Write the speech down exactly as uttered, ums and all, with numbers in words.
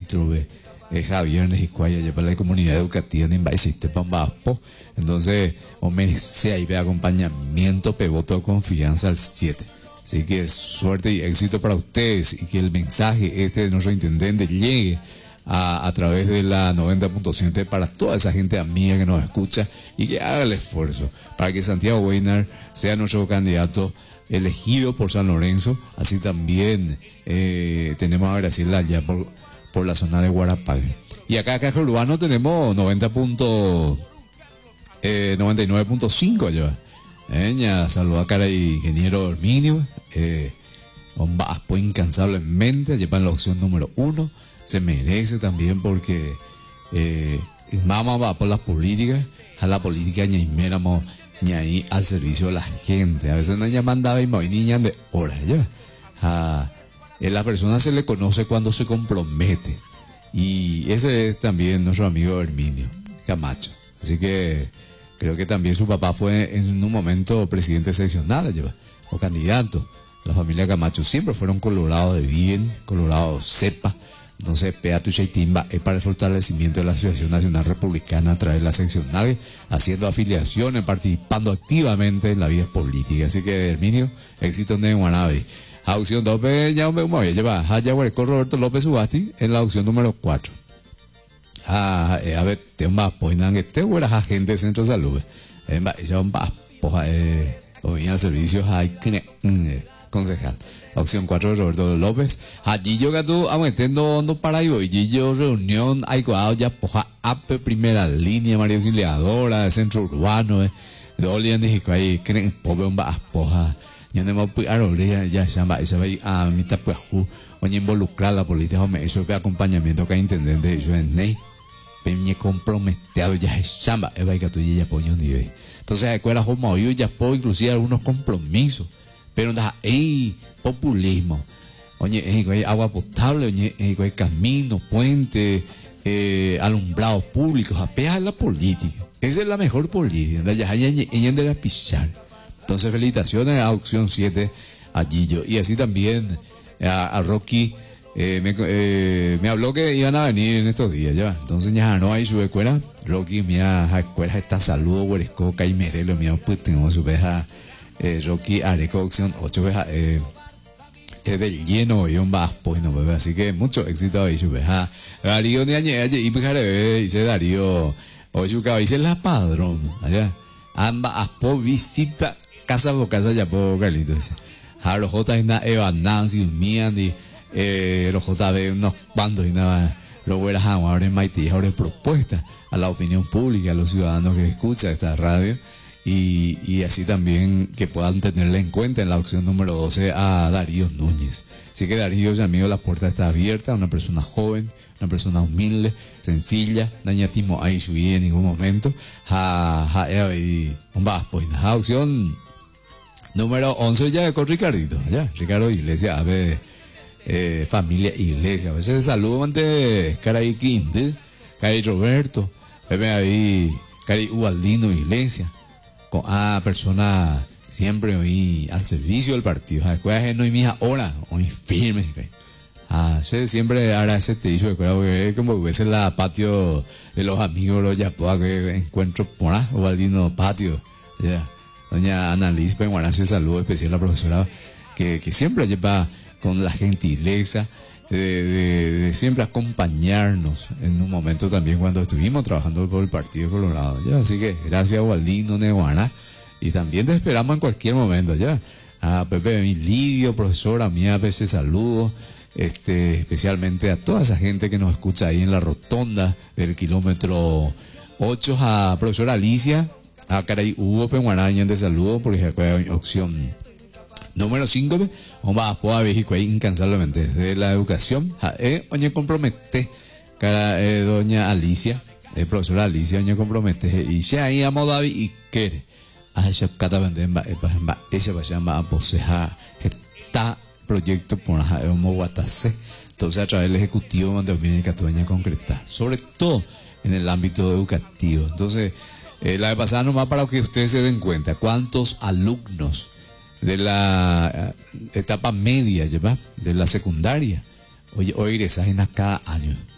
ministro de eh, Javier Nejicuaya, ya para la comunidad educativa en Imbaisiste Pambaspo. Entonces, hombre, se ahí ve acompañamiento, pe voto de confianza al siete. Así que suerte y éxito para ustedes y que el mensaje este de nuestro intendente llegue a, a través de la noventa punto siete para toda esa gente amiga que nos escucha y que haga el esfuerzo para que Santiago Weiner sea nuestro candidato elegido por San Lorenzo. Así también eh, tenemos a Graciela allá por, por la zona de Guarapague. Y acá en Caja Urbano tenemos noventa noventa y nueve punto cinco allá. Eña, saluda a cara y ingeniero Herminio, eh, bomba aspo incansablemente, lleva en la opción número uno, se merece también porque eh, mama va por las políticas, a la política ñaiméramos ñaí al servicio de la gente, a veces no mandaba y me niña de horas ya, a eh, la persona se le conoce cuando se compromete, y ese es también nuestro amigo Herminio Camacho, así que creo que también su papá fue en un momento presidente seccional o candidato. La familia Camacho siempre fueron colorados de bien, colorados cepa. Entonces, Peatu Chaitimba es para el fortalecimiento de la Asociación Nacional Republicana a través de las seccionales, haciendo afiliaciones, participando activamente en la vida política. Así que, Herminio, éxito en Guanabí. Aucción López, ya me voy a llevar a Roberto López Subasti en la aucción número cuatro. Ah, eh, a ver, te va pues nada que te fueras agente de centro de salud. Eh, va, ya va, pues eh, o bien al servicio hay concejal. Opción cuatro Roberto López. Allí yo que tú aumentando no para yo y yo reunión hay coado ya poja ape primera línea María Auxiliadora de centro urbano eh. Dolian dije que ahí creen pobre un va poja. Ya no me voy a ya ya se va ese va a mitad pues oye involucrar la política hombre eso es acompañamiento que hay intendente yo en Ney. Peñe comprometido ya es chamba, es que tú ya poño nivel. Entonces, escuela como yo ya puedo inclusive algunos compromisos, pero da, ey, populismo. Oye, hay agua potable, oye, hay camino, puente, eh, alumbrados públicos, apeas la política. Esa es la mejor política, ya hay en de la pichar. Entonces, felicitaciones a opción siete a Gillo y así también a, a Rocky. Eh, me, eh, me habló que iban a venir en estos días ya. Entonces ya no hay su escuela. Rocky, mira, escuela está saludo, hueresco, caimere, mío, pues tengo su veja. Eh, Rocky, areco, opción ocho veja. Eh, es del lleno y un vaspo y no bebé. Así que mucho éxito ahí, su veja. Darío, ni añe, y pijare, dice Darío, hoy su cabeza es la padrón, allá. Amba, aspo, visita, casa por casa, ya por Carlito, dice. Jaro, J, es na, Eva, Nancy, Mian, y. Eh, los J B unos cuantos y nada, luego era ahora en Maití, ahora propuesta a la opinión pública, a los ciudadanos que escuchan esta radio y, y así también que puedan tenerla en cuenta en la opción número doce a Darío Núñez. Así que Darío, ya amigo, la puerta está abierta, una persona joven, una persona humilde, sencilla, daña timo ahí subí en ningún momento, ja, ja, y va, pues la opción número once ya con Ricardito, ya, Ricardo Iglesias, a ver. Eh, familia Iglesia, a veces saludo ante Caray Quinte, Caray Roberto, bebé ahí, Caray Ubaldino Iglesia, con a persona siempre hoy al servicio del partido, a escuela no hay mija hora, hoy firme, ah, siempre ahora ese te hizo que como hubiese la patio de los amigos, los ya pueda que encuentro por ahí, Ubaldino patio, ya, yeah. Doña Ana Liz Penguarace, saludo especial a la profesora que, que siempre lleva con la gentileza de, de, de siempre acompañarnos en un momento también cuando estuvimos trabajando por el Partido Colorado, ya, así que gracias a Waldino Neguana y también te esperamos en cualquier momento, ya, a Pepe Lidio, profesora mía, a veces saludos, este, especialmente a toda esa gente que nos escucha ahí en la rotonda del kilómetro ocho, a profesora Alicia, a Caray Hugo Penguaraña de saludo porque es opción número cinco, vamos a poder México ahí incansablemente de la educación. Eh, oye, compromete, cara, eh, doña Alicia, eh, profesora Alicia, oye, compromete, y se ahí amo David y quiere. A esa cata vendemba, esa va a llamar a poseja, está proyecto por la homo guatase. Entonces, a través del ejecutivo, donde viene Catueña concreta, sobre todo en el ámbito educativo. Entonces, eh, la de pasada nomás para que ustedes se den cuenta cuántos alumnos de la etapa media, ¿ya? De la secundaria, hoy, hoy egresas en cada año.